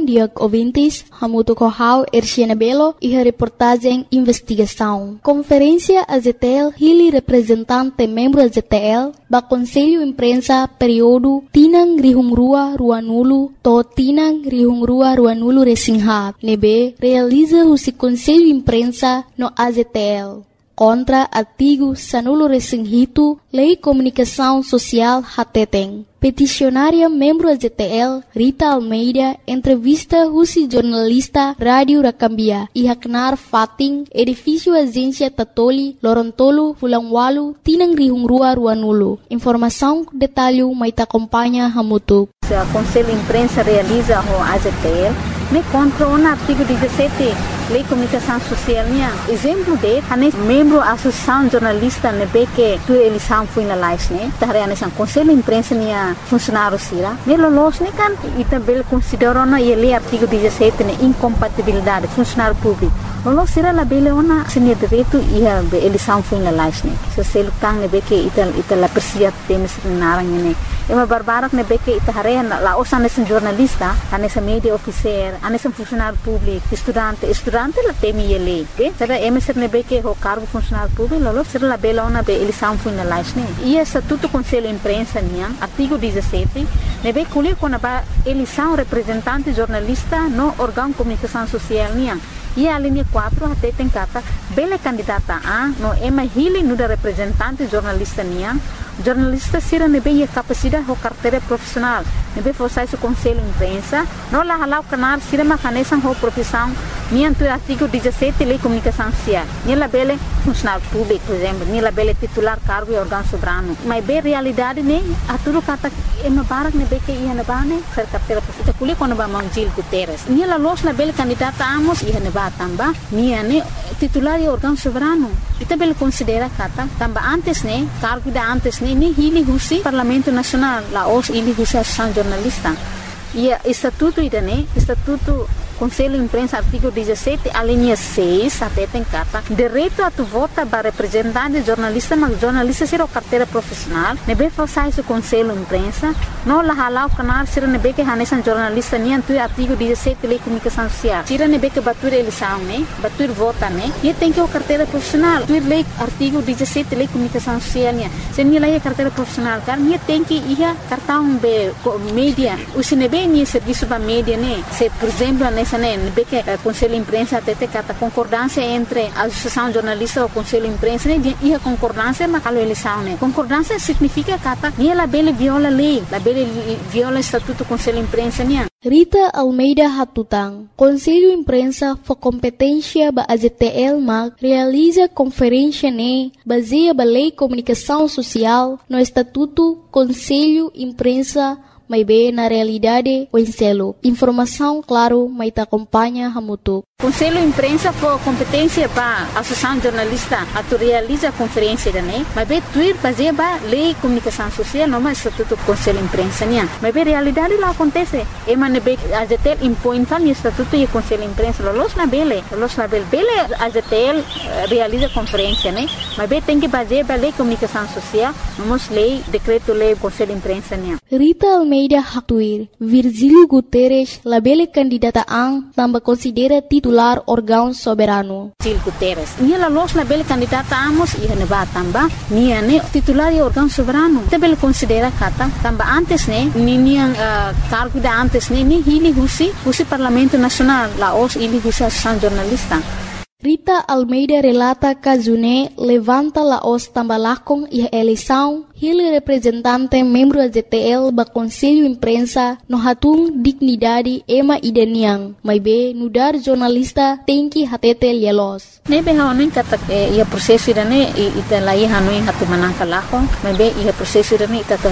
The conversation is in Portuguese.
dia ouvintes, Hamuto Kohau, Erciana Belo e a reportagem Investigação. Conferência AZTL, Hili representante membro AZTL, ba Conselho Imprensa período Tinang Rihungrua Ruanulu, to Tinang Rihungrua Ruanulu Resinghat, nebe realiza o Conselho Imprensa no AZTL. Contra artigo Sanulo Resinghito, Lei Comunicação Social Hateteng. Peticionária membro AZTL, Rita Almeida, entrevista Husi jornalista Rádio Rakambia e Haknar Fating, edifício Agência Tatoli, Lorontolo, Fulangwalu, Tinang Rihungrua Ruanulu. Informação, detalhe, maita acompanha Hamutu. O Conselho Imprensa realiza o AZTL, me contra o artigo 17, Lei Comunicação Social. Exemplo de, membro da Associação Jornalista, que tu eleição foi na live, o Conselho Imprensa funcionário sira. Nelos kan e também considerou na lei artigo 17 incompatibilidade funcionário público. Lolos sira la bele ona sini direito e a eleição foi na live. Se você lutar que ita la persia temes narang ini. Ema barbarak que ita hare la osa nesse jornalista, nesse media officer, nesse funcionário público, estudante la temi ele. Será emeser que o cargo funcionário público, lolos sira la bele ona eleição foi na live. E estatuto Conselho Imprensa artigo 17, nebe colher quando a eleição representante jornalista no órgão de comunicação social e a linha 4 até tem cata bela candidata a no ema hili no da representante jornalista jornalista sira nebe a capacidade ou carteira profissional nebe forçar o Conselho Imprensa no la halau canal sira macanesan ou profissão nianto artigo 17 Lei Comunicação Social nela bela funcionário público por exemplo nela bela titular cargo e órgão soberano mas bem realidade a tudo kata ema barak nebe que ia na bane ser carteira profissional kuli quando ba Manjil Guterres nela los na bela candidata amos ia na tamba titular e órgão soberano ita bela considera kata tamba antes cargo da antes ni hili husi Parlamento Nacional la os hili husi Associação Jornalista e estatuto estatuto Conselho Imprensa artigo 17 a linha 6 até tem cata direito a tu vota para representante jornalista mas jornalista ser o carteira profissional nebe forçar o Conselho Imprensa não la halau canal ser nebe que hanesan jornalista nem tu artigo 17 Lei Comunicação Social ser nebe que batur eleição batur vota e tem que o carteira profissional tu lei artigo 17 Lei Comunicação Social se nem lei carteira profissional car nem tem que ia cartão be mídia o se nebe nem serviço para mídia se por exemplo que o Conselho Imprensa até cata concordância entre a Associação Jornalista e o Conselho Imprensa e a concordância mas a eleição concordância significa cata nem ela bele viola lei la bele viola estatuto Conselho Imprensa Rita Almeida Hatutang, Conselho Imprensa for competência ba AZTL mag realiza conferência baseia ba Lei Comunicação Social no Estatuto Conselho Imprensa mas bem na realidade o enselo. Informação, claro, mas te acompanha Hamutu. Conselho Imprensa for competência para a Associação Jornalista a tu realiza a conferência mas bem tu fazer ba Lei Comunicação Social não mais Estatuto Conselho Imprensa mas bem realidade lá acontece emane be AZTL impõe o Estatuto e Conselho Imprensa los na bele AZTL realiza conferência mas bem tem que fazer ba Lei Comunicação Social vamos lei decreto lei Conselho Imprensa Rita Almeida Hatuir, Virgílio Guterres, labele candidata também considera titular órgão soberano. Virgílio Guterres, ela los labele candidata amos e neba tamba, titular e órgão soberano. Também considera kata tamba antes cargo da antes ni hili husi Parlamento Nacional, la os hili husi Associação Jornalista. Rita Almeida relata que June levanta la os tambalakong e a eleição, ele representante membro da ZTL ba Conselho Imprensa no hatung dignidade ema idaniang, mas be nudar jornalista tem que hatete lielos. Nebe haonin kata ia proseso idane ita lai hanuin hatu manangka lakong, mas be ia proseso idane ita